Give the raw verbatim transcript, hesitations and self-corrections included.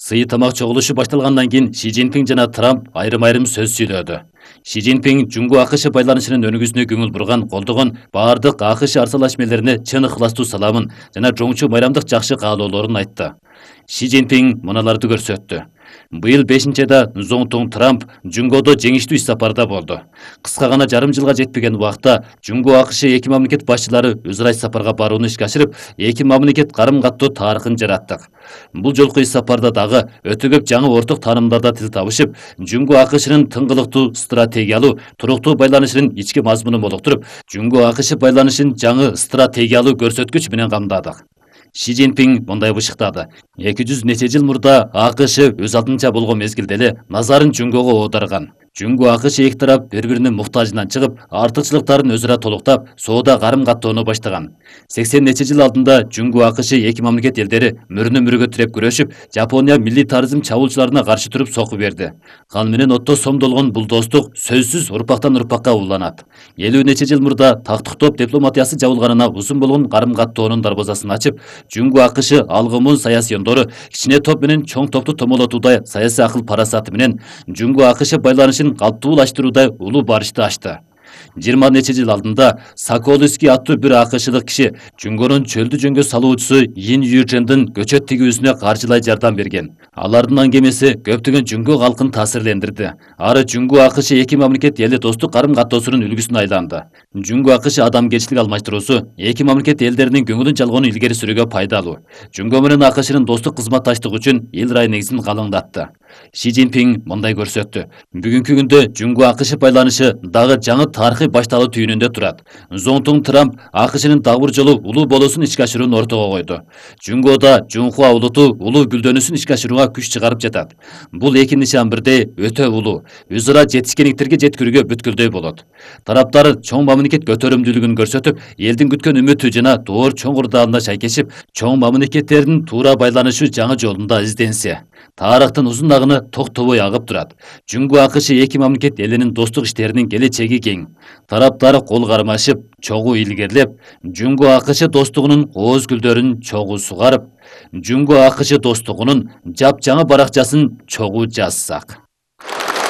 Сый тамак чогулушу башталгандан кийин Ши Цзиньпин жана Трамп айрым-айрым сөз сүйлөдү. Ши Цзиньпин Жуңго АКШ байланышынын өнүгүүсүнө көңүл бурган, колдогон баардык АКШ аралашмелерине чын ыхластуу саламын жана жоңчу майрамдык жакшы каалоолорун айтты. Ши Цзиньпин муналарды көрсөттү. Быйыл бешинчи айда Зоңтун Трамп Жуңгодо жеңиштүү иш сапарда болду. Кыска гана жарым жылга жетпеген убакта Жуңго АКШ эки мамлекет башчылары өз ара иш сапарга барууну ишке ашырып, эки мамлекет карым-каттоо тарыхын жараттык. Бул жолку иш сапарда дагы өтө көп жаңы орток таанымдарда тил табышып, Жуңго АКШнын тыңгылыктуу стратегиялуу, туруктуу байланышынын ички мазмунун молуктуруп, Жуңго АКШ байланышын жаңы стратегиялуу көрсөткүч менен камдадык. Ши Цзиньпин мындай бышыктады. эки жүз нече жыл мурда АКШ өз алдынча болгон мезгилде эле назарын Жуңгого оодарган. Жуңго АКШ эки тарап бири-биринин муктажынан чыгып, артыкчылыктарын өзара толуктап, соода карым-каттоону баштаган. сексен нече жыл алдында Жуңго АКШ эки мамлекет элдери мөрүнө-мөргө тиреп күрөшүп, Жапония милитаризм чабуулчуларына каршы туруп сокку берди. Кан менен отто сомдолгон бул достук сөзсүз урпактан урпакка уланат. элүү нече жыл мурда тактыктоп дипломатиясы жабылганына узун болгон карым-каттоонун дарбазасын ачып, Жуңго АКШ алгымын саясиондору кичине топ менен чоң топту томолотууда саясий акыл парасаты менен Жуңго АКШ байланышын калптуулаштырууда улуу барышты ачты. жыйырма нече жыл алдында Соколовский аттуу бир АКШлык киши Жуңгонун чөлдү жөнгө салуучусу Ин Южендин көчөт тигүүсүнө каржылай жардам берген. Алардын аңгемеси көптөгөн Жуңго калкын таасирлендирди. Ары Жуңго АКШ эки мамлекет эли достук карым-каттоосунун үлгүсүнө айланды. Жуңго АКШ адамгерчилик алмаштыруусу эки мамлекет элдеринин көңүлүн жалгоону илгери сүрүүгө пайдалуу. Жуңго менен АКШнын достук кызматташтыгы үчүн эл рай негизин калыңдатты. Ши Цзиньпин мындай көрсөттү. Бүгүнкү күндө Жуңго АКШ байланышы дагы жаңы тарыхый башталуу түйүнүндө турат. Зоңтун Трамп АКШнын дагы бир жолу улуу болуусун ишке ашырууну ортого койду. Жуңгода Жунхуа улуту улуу гүлдөнүүсүн ишке ашырууга күч чыгарып жатат. Бул эки нишан бирдей өтө улуу, өз ара жетишкендиктерге жеткирүүгө бүткүлдөй болот. Тараптар чоң мамлекет көтөрүмдүүлүгүн көрсөтүп, элдин күткөн үмүтү жана доор чоң урдаалына шайкешип, чоң мамлекеттердин туура байланышуу жаңы жолунда изденсе, тарыхтын узун агыны токтобой агып турат. Жуңго АКШ эки мамлекет элинин достук иштеринин келечеги кең. Тараптар кол кармашып, чогуу илгерлеп, Жуңго АКШ достугунун кооз гүлдөрүн чогуу сугарып, Жуңго АКШ достугунун жапжаңы баракчасын чогуу жазсак.